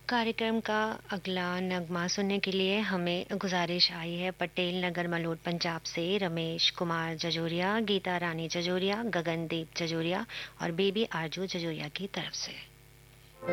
कार्यक्रम का अगला नगमा सुनने के लिए हमें गुजारिश आई है पटेल नगर मलोट पंजाब से रमेश कुमार जजोरिया, गीता रानी जजोरिया, गगनदीप जजोरिया और बेबी आरजू जजोरिया की तरफ से।